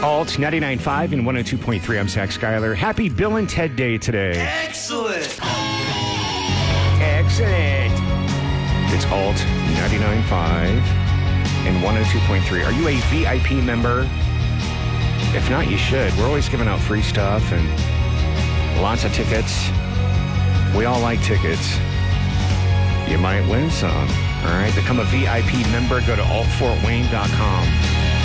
Alt 99.5 and 102.3. I'm Zach Schuyler. Happy Bill and Ted Day today. Excellent. Excellent. It's Alt 99.5 and 102.3. Are you a VIP member? If not, you should. We're always giving out free stuff and lots of tickets. We all like tickets. You might win some. All right, become a VIP member. Go to altfortwayne.com.